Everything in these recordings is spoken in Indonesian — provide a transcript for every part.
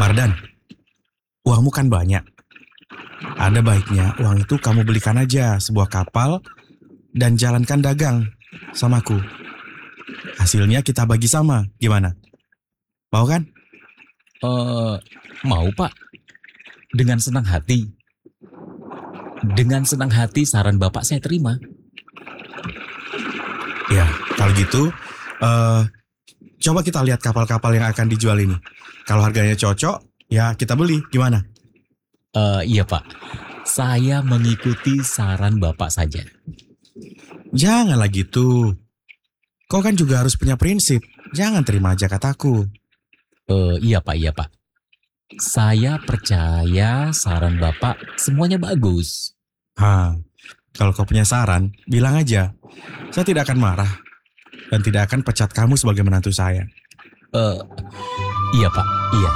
Mardan, uangmu kan banyak. Ada baiknya uang itu kamu belikan aja sebuah kapal dan jalankan dagang samaku. Hasilnya kita bagi sama, gimana? Mau kan? Eh, Mau Pak, dengan senang hati. Dengan senang hati saran Bapak saya terima. Ya, kalau gitu, coba kita lihat kapal-kapal yang akan dijual ini. Kalau harganya cocok, ya kita beli, gimana? Iya Pak, saya mengikuti saran Bapak saja. Janganlah gitu. Kau kan juga harus punya prinsip. Jangan terima aja kataku. Iya Pak. Saya percaya saran Bapak semuanya bagus. Kalau kau punya saran, bilang aja. Saya tidak akan marah dan tidak akan pecat kamu sebagai menantu saya. Iya Pak, iya.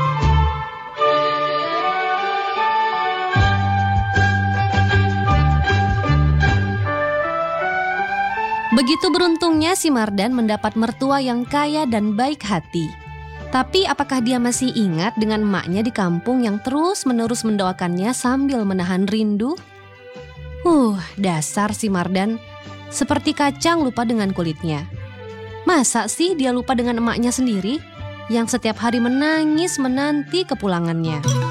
Begitu beruntungnya si Mardan mendapat mertua yang kaya dan baik hati. Tapi apakah dia masih ingat dengan emaknya di kampung yang terus-menerus mendoakannya sambil menahan rindu? Dasar si Mardan, seperti kacang lupa dengan kulitnya. Masa sih dia lupa dengan emaknya sendiri, yang setiap hari menangis menanti kepulangannya?